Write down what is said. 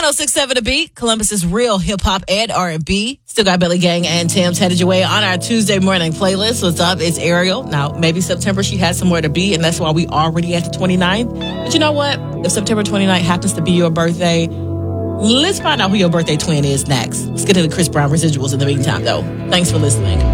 106.7 The Beat, Columbus's real hip-hop and R&B. Still got Billy Gang and Tim's headed your way on our Tuesday morning playlist. What's up? It's Ariel. Now, maybe September she has somewhere to be, and that's why we already at the 29th. But you know what? If September 29th happens to be your birthday, let's find out who your birthday twin is next. Let's get into the Chris Brown residuals in the meantime, though. Thanks for listening.